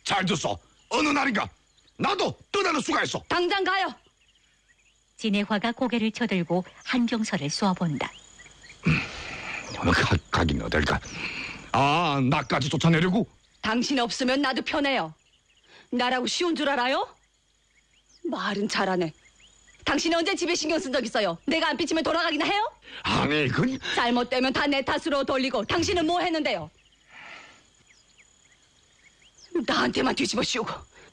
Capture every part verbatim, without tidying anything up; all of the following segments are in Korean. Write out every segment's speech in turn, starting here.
잘 듣소. 어느 날인가 나도 떠나는 수가 있어. 당장 가요. 진해화가 고개를 쳐들고 한병서를 쏘아본다. 음, 가, 가긴 어딜까. 아, 나까지 쫓아내려고? 당신 없으면 나도 편해요. 나라고 쉬운 줄 알아요? 말은 잘하네. 당신이 언제 집에 신경 쓴 적 있어요? 내가 안 삐치면 돌아가기나 해요? 아니, 그 잘못되면 다 내 탓으로 돌리고 당신은 뭐 했는데요? 나한테만 뒤집어 씌우고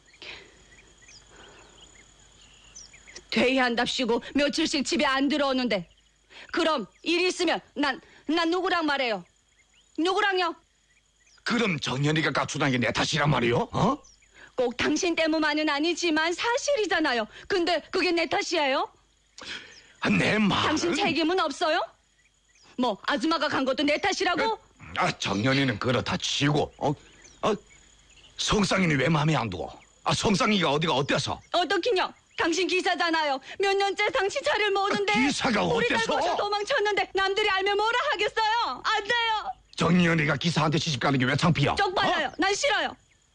퇴위한답시고 며칠씩 집에 안 들어오는데 그럼 일 있으면 난, 난 누구랑 말해요? 누구랑요? 그럼 정연이가 갖추던 게 내 탓이란 말이요? 어? 꼭 당신 때문만은 아니지만 사실이잖아요. 근데 그게 내 탓이에요? 아, 내 말. 당신 책임은 없어요? 뭐 아줌마가 간 것도 내 탓이라고? 아, 정연이는 그렇다 치고, 어, 어, 성상이는 왜 마음에 안 두고? 아, 성상이가 어디가 어때서? 어떻긴요? 당신 기사잖아요. 몇 년째 당신 차를 모는데 아, 기사가 우리 딸 어때서? 고쳐 도망쳤는데 남들이 알면 뭐라 하겠어요? 안 돼요. 정연이가 기사한테 시집 가는 게 왜 창피야? 쪽팔려요. 어? 난 싫어요.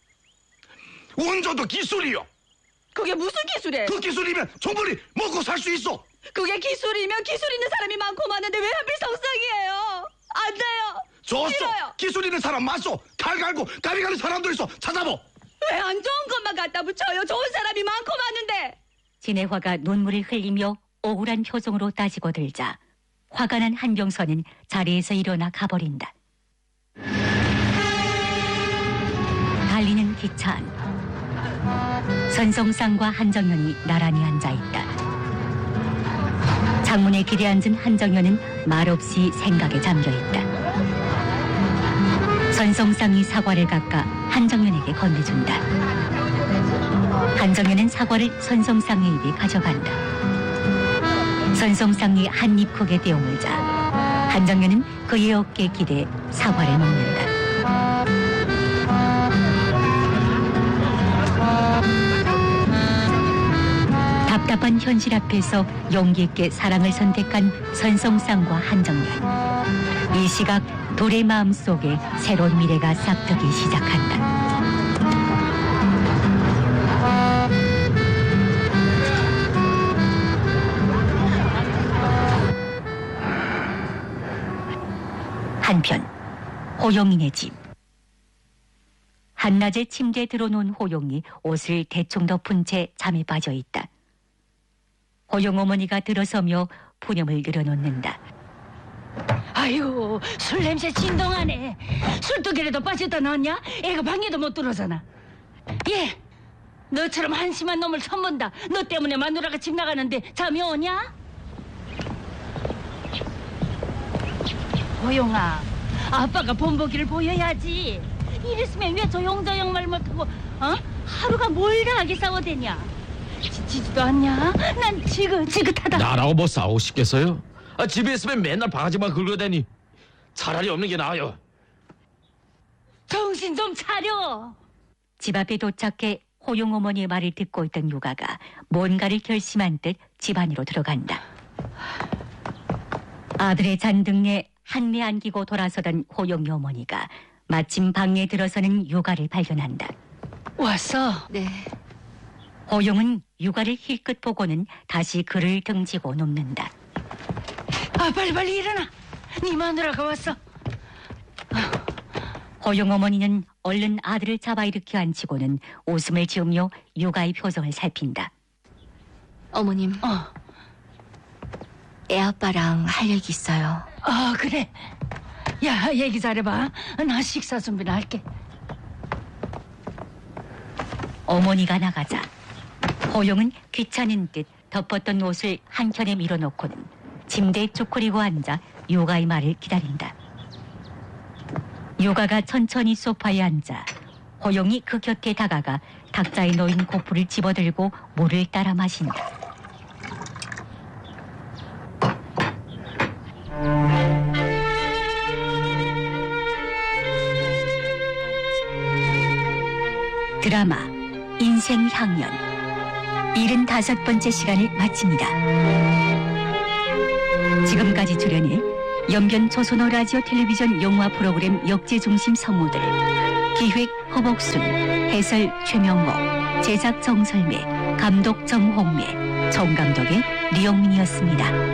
원조도 기술이요. 그게 무슨 기술이에요? 그 기술이면 충분히 먹고 살 수 있어. 그게 기술이면 기술 있는 사람이 많고 많은데 왜 하필 성상이에요? 안 돼요. 좋소. 싫어요. 기술 있는 사람 많소. 칼 갈고 다리 가는 사람도 있어. 찾아보. 왜 안 좋은 것만 갖다 붙여요? 좋은 사람이 많고 많은데. 진해화가 눈물을 흘리며 억울한 표정으로 따지고 들자 화가 난 한병서는 자리에서 일어나 가버린다. 달리는 기차 안 선성상과 한정연이 나란히 앉아있다. 창문에 길에 앉은 한정연은 말없이 생각에 잠겨있다. 선성상이 사과를 깎아 한정연에게 건네준다. 한정연은 사과를 선성상의 입에 가져간다. 선성상이 한 입 크게 떼어물자 한정연은 그의 어깨에 기대 사과를 먹는다. 답답한 현실 앞에서 용기 있게 사랑을 선택한 선성상과 한정연. 이 시각 둘의 마음속에 새로운 미래가 싹트기 시작한다. 한편 호용이네 집. 한낮에 침대에 들어놓은 호용이 옷을 대충 덮은 채 잠에 빠져 있다. 호용 어머니가 들어서며 푸념을 늘어놓는다. 아유, 술 냄새 진동하네. 술독에라도 빠졌다 나왔냐? 애가 방에도 못 들어오잖아. 예, 너처럼 한심한 놈을 선본다. 너 때문에 마누라가 집 나가는데 잠이 오냐? 호용아, 아빠가 본보기를 보여야지. 이랬으면 왜 조용조용 말 못하고 어? 하루가 몰다하게 싸워대냐? 지치지도 않냐? 난 지긋지긋하다. 나라고 뭐 싸우고 싶겠어요? 아, 집에 있으면 맨날 바가지만 긁어대니 차라리 없는 게 나아요. 정신 좀 차려. 집 앞에 도착해 호용 어머니의 말을 듣고 있던 유가가 뭔가를 결심한 듯 집 안으로 들어간다. 아들의 잔등에 한내 안기고 돌아서던 호용이 어머니가 마침 방에 들어서는 유가를 발견한다. 왔어? 네. 호용은 유가를 힐끗 보고는 다시 그를 등지고 눕는다. 아, 빨리빨리 일어나. 네 마누라가 왔어. 호용 어머니는 얼른 아들을 잡아 일으켜 앉히고는 웃음을 지으며 유가의 표정을 살핀다. 어머님, 어, 애 아빠랑 할 얘기 있어요. 아, 그래. 야, 얘기 잘해봐. 나 식사 준비나 할게. 어머니가 나가자 호용은 귀찮은 듯 덮었던 옷을 한켠에 밀어놓고는 침대에 쭈그리고 앉아 유가의 말을 기다린다. 유가가 천천히 소파에 앉아 호용이 그 곁에 다가가 탁자에 놓인 고프를 집어들고 물을 따라 마신다. 드라마 인생 향연 일흔다섯 번째 시간을 마칩니다. 지금까지 출연해 연변 조선어 라디오 텔레비전 영화 프로그램 역제중심 성우들 기획 허복순, 해설 최명옥, 제작 정설매, 감독 정홍매, 총감독의 리영민이었습니다.